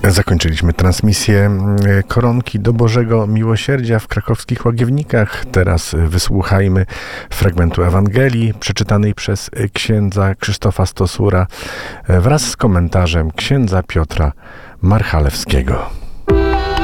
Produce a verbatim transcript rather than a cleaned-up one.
Zakończyliśmy transmisję Koronki do Bożego Miłosierdzia w krakowskich Łagiewnikach. Teraz wysłuchajmy fragmentu Ewangelii przeczytanej przez księdza Krzysztofa Stosura wraz z komentarzem księdza Piotra Marchalewskiego.